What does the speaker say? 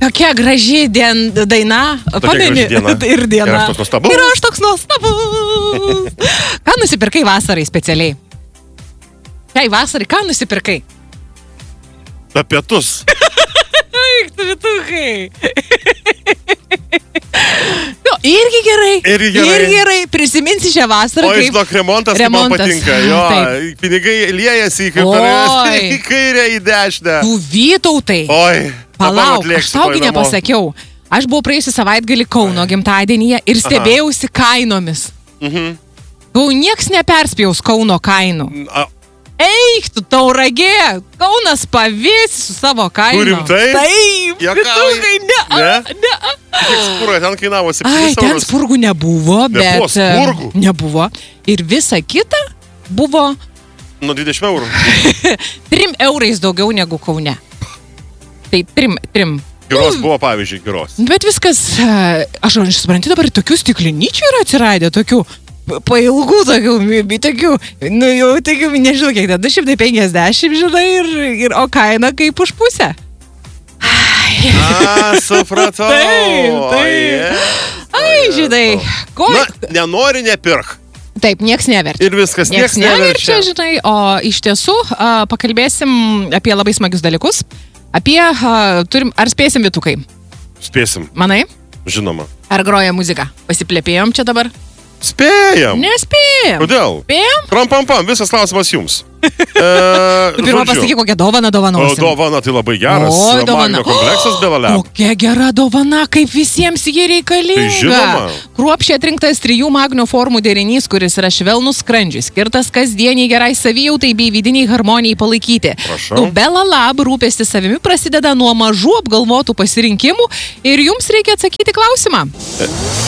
tokia graži daina. Pameni? Ir diena. Ir aš toks nuostabus. Ką nusipirkai vasarai specialiai? Šiai vasarai, ką nusipirkai? Pietus. Vitukai. Irgi gerai. Prisiminsi šią vasarą. O žinok, remontas man patinka. Jo, pinigai liejasi į kairę, į dešinę. Tu Vytautai. Oi. Palauk, aš taugi nepasakiau. Aš buvau praėjusį savaitgalį Kauno gimtadienyje ir stebėjausi kainomis. Kau nieks neperspėjaus Kauno kainų. Eik, tu Tauragė, Kaunas pavėsi su savo kainu. Turim tai? Taip. Jokauji. Ne? Kiek spurga ten kainavo 7 eurus? Ten spurgų nebuvo, bet... Nebuvo. Ir visa kita buvo... Nuo 20 eurų. 3 eurais daugiau negu Kaune. Tai 3. Giros buvo, pavyzdžiui, giros. Bet viskas... Aš suprantu, dabar tokių stiklinyčių yra atsiradę, tokių... Pailgų tokių, nežinau kiek, 250, žinai, o kaina kaip už pusę. Supratau. Taip. Ai, žinai. Na, nenori, nepirk. Taip, nieks neverčia. Ir viskas, nieks neverčia. Žinai, o iš tiesų pakalbėsim apie labai smagius dalykus. Ar spėsim Vytukai? Spėsim. Manai? Žinoma. Ar groja muzika? Pasiplėpėjom čia dabar? Spėjam. Nespėjam. Kodėl? Spėjam? Pram, visas klausimas jums. Tu pirmą pasakyk, kokią dovaną dovanosim. Dovana tai labai geras. Magnio kompleksas Belalep. Kokia gera dovana, kaip visiems jį reikalinga. Tai žinoma. Kruopščiai atrinktas 3 magnio formų derinys, kuris yra švelnus skrandžiui, skirtas kasdieniai gerai savijautai bei vidiniai harmonijai palaikyti. Prašau. Belalep rūpestis savimi prasideda nuo mažų apgalvotų pasirinkimų ir jums reikia atsakyti klausimą.